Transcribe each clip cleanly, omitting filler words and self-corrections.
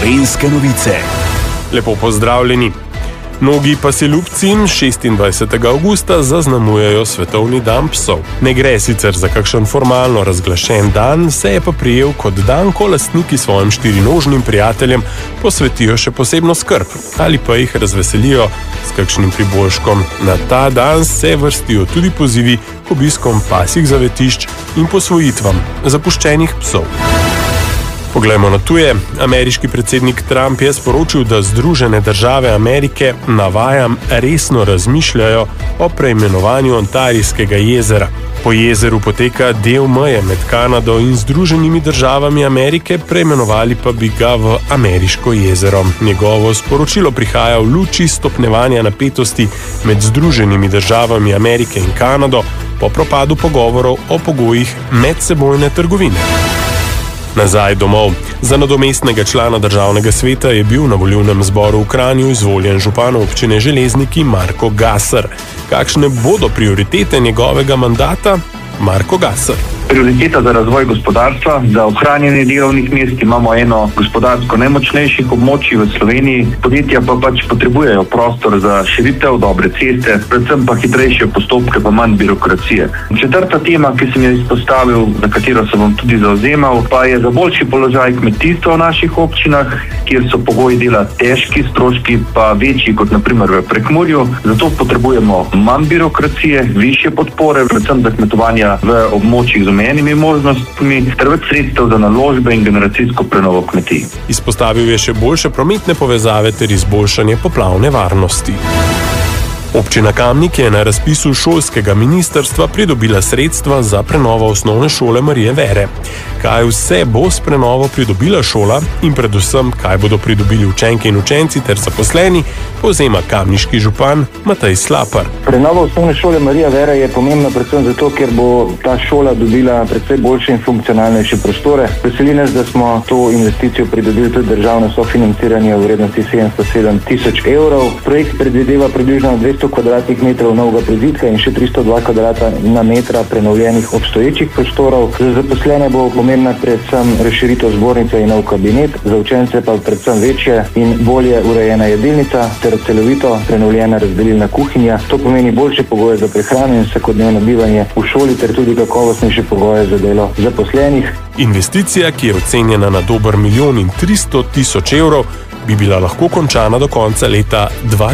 Gorenjske novice. Lepo pozdravljeni. Mnogi paseljubci 26. avgusta zaznamujejo svetovni dan psov. Ne gre sicer za kakšen formalno razglašen dan, se je pa prijel kot dan, ko lastniki svojim štirinožnim prijateljem posvetijo še posebno skrb ali pa jih razveselijo s kakšnim priboljškom. Na ta dan se vrstijo tudi pozivi k obiskom pasjih zavetišč in posvojitvam zapuščenih psov. Poglejmo na tuje. Ameriški predsednik Trump je sporočil, da Združene države Amerike, navajam, resno razmišljajo o preimenovanju Ontarijskega jezera. Po jezeru poteka del meje med Kanado in Združenimi državami Amerike, preimenovali pa bi ga v Ameriško jezero. Njegovo sporočilo prihaja v luči stopnjevanja napetosti med Združenimi državami Amerike in Kanado po propadu pogovorov o pogojih medsebojne trgovine. Nazaj domov. Za nadomestnega člana državnega sveta je bil na volilnem zboru v Kranju izvoljen župan občine Železniki Marko Gasser. Kakšne bodo prioritete njegovega mandata? Marko Gasser. Prioriteta za razvoj gospodarstva, za ohranjanje delovnih mest, imamo eno gospodarsko najmočnejših območij v Sloveniji, podjetja pa pač potrebujejo prostor za širitev, dobre ceste, predvsem pa hitrejše postopke, pa manj birokracije. Četrta tema, ki sem jo izpostavil, za katero se bom tudi zavzemal, pa je za boljši položaj kmetijstva v naših občinah, kjer so pogoji dela težki, stroški pa večji kot na primer v Prekmurju. Zato potrebujemo manj birokracije, višje podpore, predvsem za kmetovanja v območjih z omenjenimi možnostmi ter več sredstev za naložbe in generacijsko prenovo kmetij. Izpostavil je še boljše prometne povezave ter izboljšanje poplavne varnosti. Občina Kamnik je na razpisu šolskega ministrstva pridobila sredstva za prenovo osnovne šole Marije Vere. Kaj vse bo s prenovo pridobila šola in predvsem, kaj bodo pridobili učenke in učenci ter zaposleni, povzema kamniški župan Matej Slapar. Prenova osnovne šole Marija Vera je pomembna predvsem zato, ker bo ta šola dobila precej boljše in funkcionalnejše prostore. Veseli nas, da smo to investicijo pridobili tudi državno sofinanciranje v vrednosti 707 tisoč evrov. Projekt predvideva približno 200 kvadratnih metrov novega prizidka in še 302 kvadratna metra prenovljenih obstoječih prostorov. Za zaposlene bo pomembna predvsem razširitev zbornice in nov kabinet, za učence pa predvsem večje in bolje urejena jedilnica ter celovito prenovljena razdelilna kuhinja. To pomeni boljše pogoje za prehrano in vsakodnevno bivanje v šoli ter tudi kakovostnejše pogoje za delo zaposlenih. Investicija, ki je ocenjena na dober 1 300 000 evrov, bi bila lahko končana do konca leta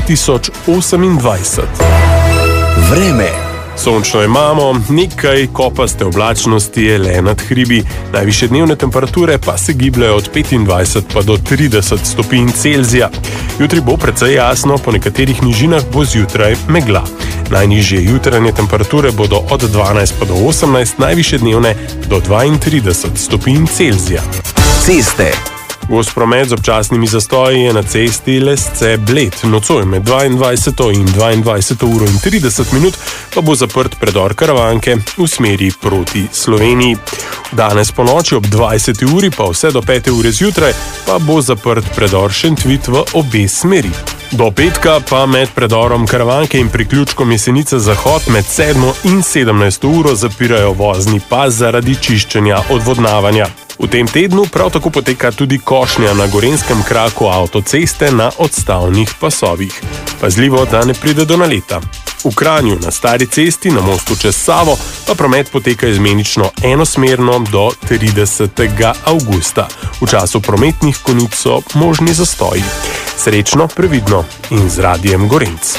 2028. Vreme. Sončno imamo, nekaj kopaste oblačnosti je le nad hribi, najvišje dnevne temperature pa se gibljajo od 25 pa do 30 stopinj Celzija. Jutri bo precej jasno, po nekaterih nižinah bo zjutraj megla. Najnižje jutranje temperature bodo od 12 pa do 18, najvišje dnevne do 32 stopinj Celzija. Ceste. Gost promet z občasnimi zastoji je na cesti Lesce-Bled. Nocoj med 22 in 22 uro in 30 minut pa bo zaprt predor Karavanke v smeri proti Sloveniji. Danes po noči ob 20 uri pa vse do 5 ure zjutraj pa bo zaprt predor Šentvit v obe smeri. Do petka pa med predorom Karavanke in priključkom Jesenice-Zahod med 7 in 17 uro zapirajo vozni pas zaradi čiščenja odvodnavanja. V tem tednu prav tako poteka tudi košnja na gorenjskem kraku avtoceste na odstavnih pasovih. Pazljivo, da ne pride do naleta. V Kranju na stari cesti na mostu čez Savo pa promet poteka izmenično enosmerno do 30. avgusta. V času prometnih konic so možni zastoji. Srečno, previdno in z Radijem Gorenc.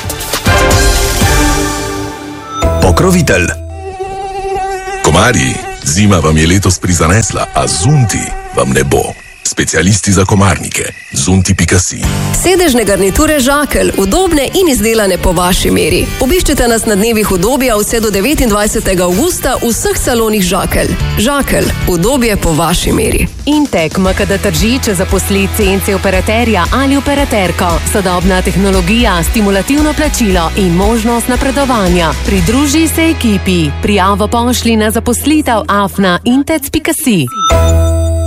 Pokrovitelj. Komarji, zima vam je letos prizanesla, a zunti vam ne bo. Specialisti za komarnike. Zunti.si. Sedežne garniture Žakelj, udobne in izdelane po vaši meri. Obiščite nas na dnevih udobja vse do 29. avgusta v vseh salonih Žakelj. Žakelj, udobje po vaši meri. Intek MKD Tržič zaposli CNC operaterja ali operaterko. Sodobna tehnologija, stimulativno plačilo in možnost napredovanja. Pridruži se ekipi. Prijavo pošli na zaposlitev afna intec.si.